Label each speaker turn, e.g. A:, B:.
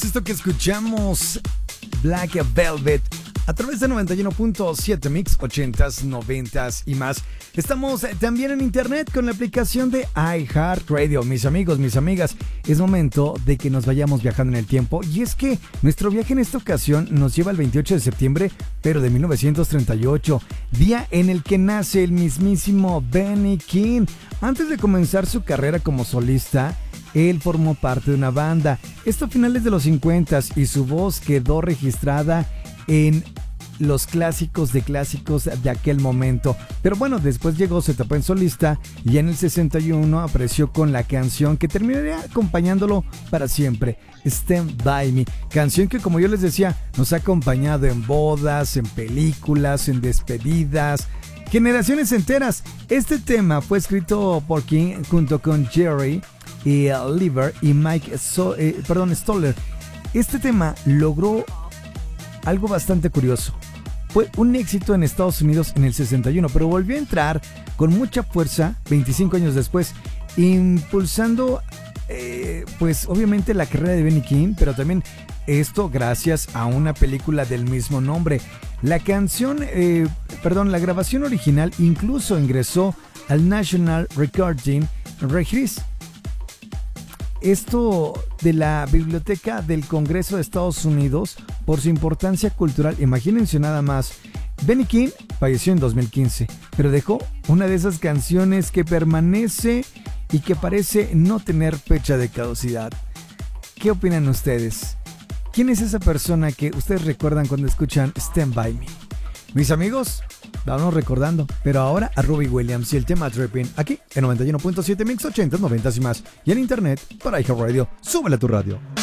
A: Esto que escuchamos, Black Velvet, a través de 91.7 Mix, 80s, 90s y más. Estamos también en internet con la aplicación de iHeartRadio. Mis amigos, mis amigas, es momento de que nos vayamos viajando en el tiempo. Y es que nuestro viaje en esta ocasión nos lleva al 28 de septiembre, pero de 1938, día en el que nace el mismísimo Benny King. Antes de comenzar su carrera como solista, él formó parte de una banda, esto a finales de los 50s, y su voz quedó registrada en los clásicos de aquel momento. Pero bueno, después llegó su etapa en solista y en el 61 apareció con la canción que terminaría acompañándolo para siempre, Stand By Me, canción que, como yo les decía, nos ha acompañado en bodas, en películas, en despedidas, generaciones enteras. Este tema fue escrito por King junto con Jerry y Leiber y Mike Stoller. Este tema logró algo bastante curioso. Fue un éxito en Estados Unidos en el 61, pero volvió a entrar con mucha fuerza 25 años después, impulsando pues obviamente la carrera de Benny King, pero también esto gracias a una película del mismo nombre. La grabación original incluso ingresó al National Recording Registry, esto de la Biblioteca del Congreso de Estados Unidos, por su importancia cultural. Imagínense nada más. Benny King falleció en 2015, pero dejó una de esas canciones que permanece y que parece no tener fecha de caducidad. ¿Qué opinan ustedes? ¿Quién es esa persona que ustedes recuerdan cuando escuchan Stand By Me? Mis amigos, vamos recordando, pero ahora a Robbie Williams y el tema Tripping, aquí en 91.7 Mix, 80s, 90s y más, y en internet para iHeartRadio. Súbele a tu radio.